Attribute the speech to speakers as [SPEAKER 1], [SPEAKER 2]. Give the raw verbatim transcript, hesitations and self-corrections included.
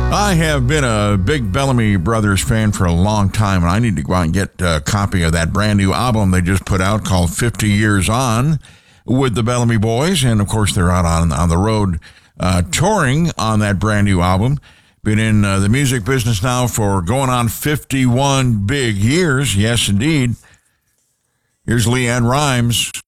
[SPEAKER 1] I have been a big Bellamy Brothers fan for a long time, and I need to go out and get a copy of that brand new album they just put out called fifty years on with the Bellamy Boys. And, of course, they're out on, on the road uh, touring on that brand new album. Been in uh, the music business now for going on fifty-one big years. Yes, indeed. Here's LeAnn Rimes.